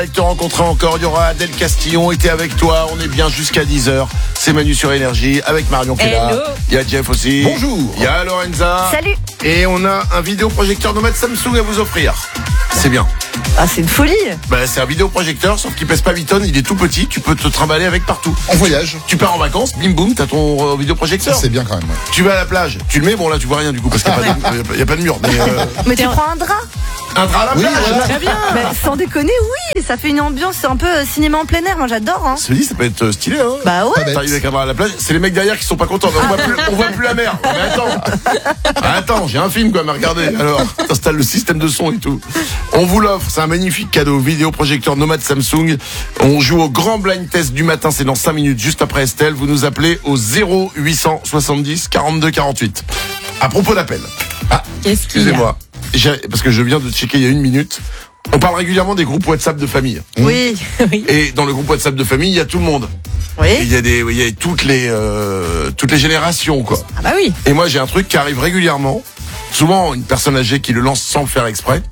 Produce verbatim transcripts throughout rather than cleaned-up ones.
Avec te rencontrer encore, il y aura Adèle Castillon était avec toi, on est bien jusqu'à dix heures. C'est Manu sur Énergie avec Marion qui est là. Il y a Jeff aussi. Bonjour. Il y a Lorenza. Salut. Et on a un vidéoprojecteur nomade Samsung à vous offrir. C'est bien. Ah, c'est une folie. Bah, c'est un vidéoprojecteur, sauf qu'il pèse pas huit tonnes, il est tout petit, tu peux te trimballer avec partout. En voyage. Tu pars en vacances, bim boum, t'as ton euh, vidéoprojecteur. C'est bien quand même. Ouais. Tu vas à la plage, tu le mets, bon là tu vois rien du coup parce qu'il n'y a, a, a pas de mur. Mais, euh... mais tu prends un drap. Un drap à la Oui, plage. voilà. Très bien. Mais sans déconner, oui, ça fait une ambiance un peu cinéma en plein air. Moi, j'adore. Hein. Ça dit, ça peut être stylé, hein. Bah ouais. T'arrives avec un drap à la plage, c'est les mecs derrière qui sont pas contents. On voit plus, on voit plus la mer. Mais attends, attends, j'ai un film quoi, mais regardez. Alors, t'installes le système de son et tout. On vous l'offre, c'est un magnifique cadeau. Vidéoprojecteur nomade Samsung. On joue au grand blind test du matin, c'est dans cinq minutes, juste après Estelle. Vous nous appelez au zéro huit cent soixante-dix quarante-deux quarante-huit. À propos d'appel. Ah, Qu'est-ce qu'il y a excusez-moi. J'ai, parce que je viens de checker il y a une minute. On parle régulièrement des groupes WhatsApp de famille. Oui. Oui. Et dans le groupe WhatsApp de famille, il y a tout le monde. Et Oui. il y a des, il y a toutes les, euh, toutes les générations, quoi. Ah bah oui. Et moi, j'ai un truc qui arrive régulièrement. Souvent, une personne âgée qui le lance sans le faire exprès.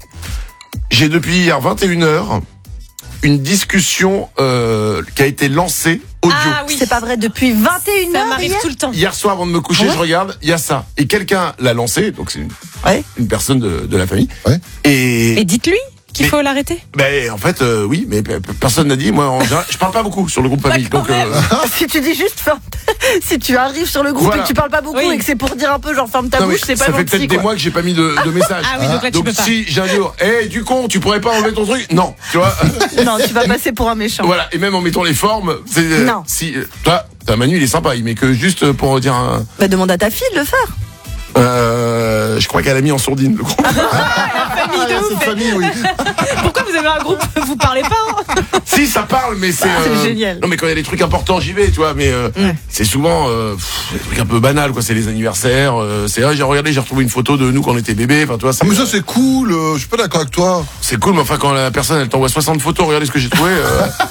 J'ai depuis hier vingt et une heures une discussion euh, qui a été lancée audio. Ah oui. C'est pas vrai, depuis vingt et une Ça heures. m'arrive hier tout le temps. Hier soir, avant de me coucher, Ah ouais je regarde, il y a ça. Et quelqu'un l'a lancé, donc c'est une, Ouais. une personne de, de la famille. Ouais. Et Et dites-lui qu'il Mais- faut l'arrêter. ben en fait, euh, oui, mais pe- pe- personne n'a dit. Moi, en général, je parle pas beaucoup sur le groupe famille. Bah, quand Donc, euh, Si tu dis juste, ferme- si tu arrives sur le groupe Voilà. et que tu parles pas beaucoup Oui. et que c'est pour dire un peu genre ferme ta non, mais bouche, c'est pas ça fait gentil. peut-être des quoi. mois que j'ai pas mis de, de message. Ah oui, donc là tu Donc peux pas. si j'ai un jour, hé du con, tu pourrais pas enlever ton truc? Non, tu vois. Non, tu vas passer pour un méchant. Voilà, et même en mettant les formes, c'est euh, Non. si euh, toi, t'as Manu, il est sympa, il met que juste pour dire un, Bah demande à ta fille de le faire. euh, je crois qu'elle a mis en sourdine le groupe. Ah, là, cette famille, oui. Pourquoi vous avez un groupe, vous parlez pas hein Si ça parle, mais c'est C'est euh, génial. Non mais quand il y a des trucs importants, j'y vais, tu vois, mais euh, c'est souvent euh, pff, des trucs un peu banals quoi, c'est les anniversaires, euh, c'est ah, j'ai regardé, j'ai retrouvé une photo de nous quand on était bébés, enfin tu vois, Ah, mais ça c'est cool, euh, je suis pas d'accord avec toi. c'est cool, mais enfin quand la personne elle t'envoie soixante photos, regardez ce que j'ai trouvé.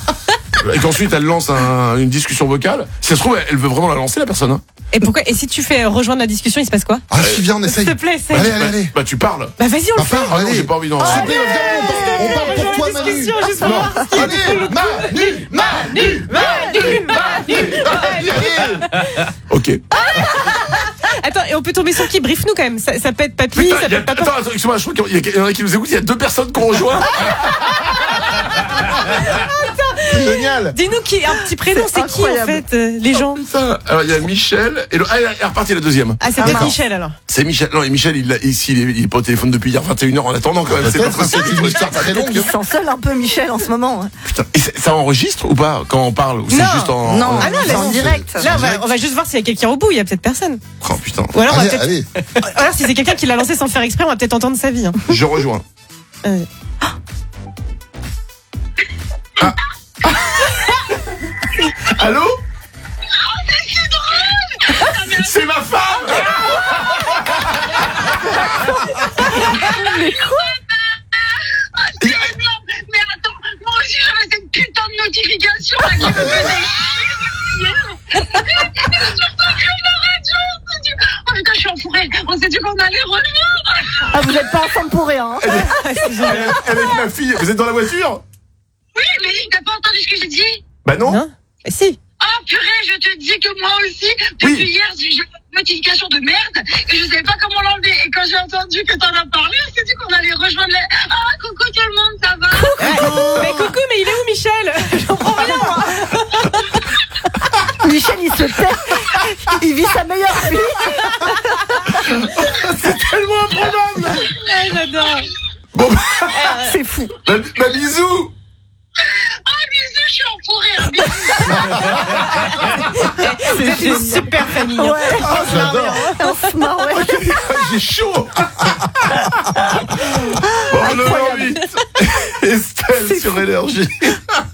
Euh, Et qu'ensuite elle lance un, une discussion vocale. Si ça se trouve, elle veut vraiment la lancer la personne. Hein. Et pourquoi Et si tu fais rejoindre la discussion, il se passe quoi? Ah, si, viens, on essaye. S'il te plaît, essaye. Allez, Bah, allez, allez. bah, tu parles. Bah vas-y, on le Enfin, fait. Ah non, allez. j'ai pas envie d'en. S'il te plaît, viens, on parle, on parle pour toi, la Manu. discussion, juste pour Non. voir ce qui est Allez, Manu, Manu, Manu, Manu, Manu. Ok. Attends, et on peut tomber sur qui? Brief-nous quand même. Ça, ça peut être papy, Putain, ça il y peut a, être papa. attends, attends, excuse-moi, je crois qu'il y, a- il y en a qui nous écoutent, il y a deux personnes qu'on rejoint. C'est génial. Dis-nous qui, un petit prénom, C'est c'est qui en incroyable. fait euh, les gens? Putain. Alors il y a Michel et le, ah, il est reparti la deuxième. Ah, c'est peut-être Michel alors. C'est Michel. Non, et Michel, il, l'a- ici, il est, il est pas au téléphone depuis hier vingt et une heures en attendant quand même. C'est pas Peut-être, possible. c'est une histoire très longue. Il se sent seul un peu, Michel, en ce moment. hein. Putain. Et c'est- ça enregistre ou pas quand on parle? Ou c'est Non. juste en. Non, en- Ah non, c'est là, en non, direct. Là, on va, on va juste voir s'il y a quelqu'un au bout. Il y a peut-être personne. Oh putain. Ou alors, on va Allez, peut-être. allez. Ou alors, si c'est quelqu'un qui l'a lancé sans le faire exprès, on va peut-être entendre sa vie. Hein. Je rejoins. Euh, Allô? C'est ma femme! Mais quoi? Mais attends, moi aussi j'avais cette putain de notification là qui me faisait chier. Surtout que la radio, on s'est dit, oh putain je suis enfourrée, on s'est dit qu'on allait revenir. Ah, vous êtes pas ensemble pour rien. hein. Elle est avec ma fille. Vous êtes dans la voiture? Oui, mais t'as pas entendu ce que j'ai dit? Bah non. Non? Mais si. Oh purée, je te dis que moi aussi, depuis Oui. hier, j'ai eu une notification de merde et je savais pas comment l'enlever. Et quand j'ai entendu que t'en as parlé, on s'est dit qu'on allait rejoindre les... Ah, coucou tout le monde, ça va? Mais coucou, mais il est où Michel? J'en prends rien moi. Michel, il se tait. Il vit sa meilleure vie. Tellement improbable. Ouais, j'adore. Bon, bah, C'est fou. bah, bah, bisous. Ah, bisous, je suis enfourée. Hein, bisous. Vous êtes une super famille. Ouais. hein. Ah, j'adore. On se marre, ouais. J'ai chaud. Bon, neuf heures huit. Estelle sur Énergie.